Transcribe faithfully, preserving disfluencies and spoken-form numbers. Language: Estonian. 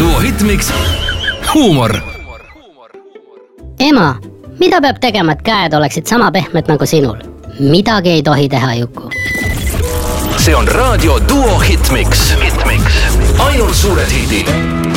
Duo Hitmix huumor. Ema, mida peab tegema, et käed oleksid sama pehmed nagu sinul? Midagi ei tohi teha, Juku. See on raadio Duo Hitmix. Hitmix. Ainult suured hitid.